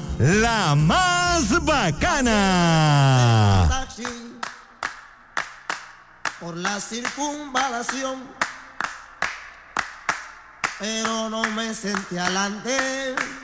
la más bacana. Taxi por la circunvalación, pero no me senté adelante.